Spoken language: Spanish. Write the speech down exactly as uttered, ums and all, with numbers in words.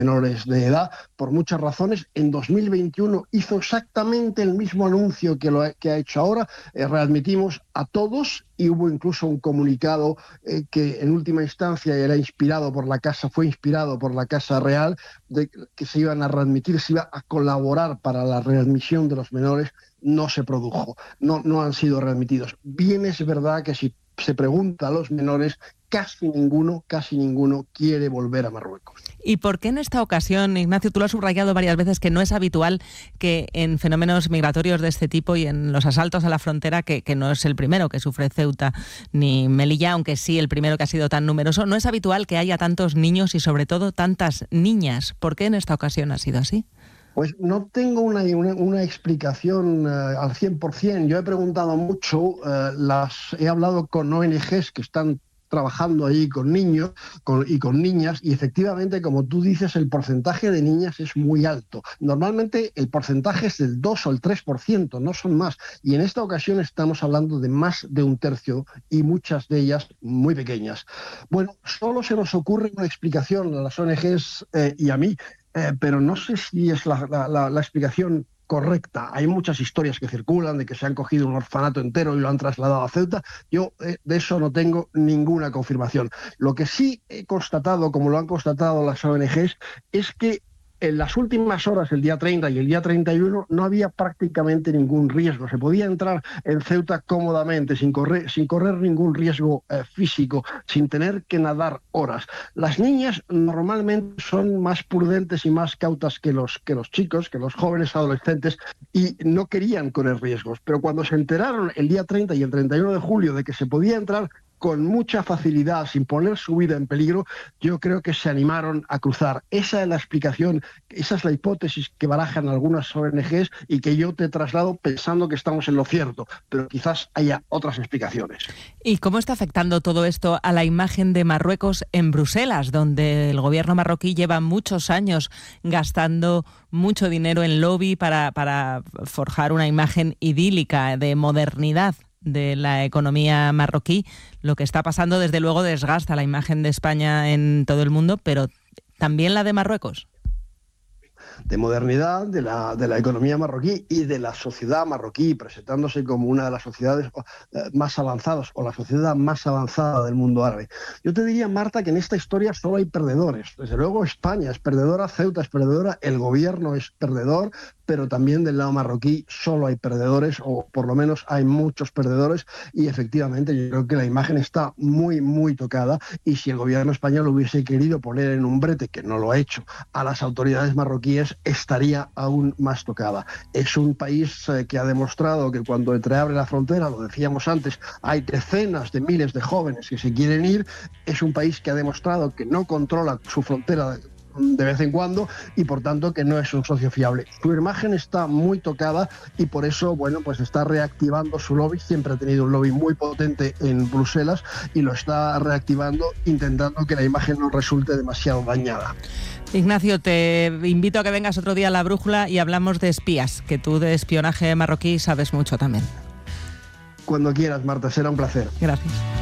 menores de edad, por muchas razones. En dos mil veintiuno hizo exactamente el mismo anuncio que, lo ha, que ha hecho ahora. Eh, readmitimos a todos y hubo incluso un comunicado eh, que en última instancia era inspirado por la Casa, fue inspirado por la Casa Real, de que se iban a readmitir, se iba a colaborar para la readmisión de los menores. No se produjo, no, no han sido readmitidos. Bien es verdad que si se pregunta a los menores, casi ninguno, casi ninguno quiere volver a Marruecos. ¿Y por qué en esta ocasión, Ignacio, tú lo has subrayado varias veces, que no es habitual que en fenómenos migratorios de este tipo y en los asaltos a la frontera, que, que no es el primero que sufre Ceuta ni Melilla, aunque sí el primero que ha sido tan numeroso, no es habitual que haya tantos niños y sobre todo tantas niñas? ¿Por qué en esta ocasión ha sido así? Pues no tengo una, una, una explicación uh, al cien por ciento. Yo he preguntado mucho, uh, las, he hablado con O N Ges que están trabajando ahí con niños con, y con niñas, y efectivamente, como tú dices, el porcentaje de niñas es muy alto. Normalmente el porcentaje es del dos o el tres por ciento, no son más. Y en esta ocasión estamos hablando de más de un tercio y muchas de ellas muy pequeñas. Bueno, solo se nos ocurre una explicación a las O N Ges eh, y a mí, eh, pero no sé si es la, la, la, la explicación correcta. Hay muchas historias que circulan de que se han cogido un orfanato entero y lo han trasladado a Ceuta. Yo eh, de eso no tengo ninguna confirmación. Lo que sí he constatado, como lo han constatado las O N Ges, es que en las últimas horas, el día treinta y el día treinta y uno, no había prácticamente ningún riesgo. Se podía entrar en Ceuta cómodamente, sin correr, sin correr ningún riesgo eh, físico, sin tener que nadar horas. Las niñas normalmente son más prudentes y más cautas que los, que los chicos, que los jóvenes adolescentes, y no querían correr riesgos. Pero cuando se enteraron el día treinta y el treinta y uno de julio de que se podía entrar con mucha facilidad, sin poner su vida en peligro, yo creo que se animaron a cruzar. Esa es la explicación, esa es la hipótesis que barajan algunas O N Ges y que yo te traslado pensando que estamos en lo cierto, pero quizás haya otras explicaciones. ¿Y cómo está afectando todo esto a la imagen de Marruecos en Bruselas, donde el gobierno marroquí lleva muchos años gastando mucho dinero en lobby para, para forjar una imagen idílica de modernidad de la economía marroquí? Lo que está pasando, desde luego, desgasta la imagen de España en todo el mundo, pero también la de Marruecos. De modernidad, de la, de la economía marroquí y de la sociedad marroquí, presentándose como una de las sociedades más avanzadas o la sociedad más avanzada del mundo árabe. Yo te diría, Marta, que en esta historia solo hay perdedores. Desde luego España es perdedora, Ceuta es perdedora, el gobierno es perdedor, pero también del lado marroquí solo hay perdedores, o por lo menos hay muchos perdedores, y efectivamente yo creo que la imagen está muy, muy tocada, y si el gobierno español hubiese querido poner en un brete, que no lo ha hecho, a las autoridades marroquíes, estaría aún más tocada. Es un país eh, que ha demostrado que cuando entreabre la frontera, lo decíamos antes, hay decenas de miles de jóvenes que se quieren ir. Es un país que ha demostrado que no controla su frontera de vez en cuando y por tanto que no es un socio fiable. Su imagen está muy tocada y por eso, bueno, pues está reactivando su lobby. Siempre ha tenido un lobby muy potente en Bruselas y lo está reactivando, intentando que la imagen no resulte demasiado dañada. Ignacio, te invito a que vengas otro día a La Brújula y hablamos de espías, que tú de espionaje marroquí sabes mucho también. Cuando quieras, Marta, será un placer. Gracias.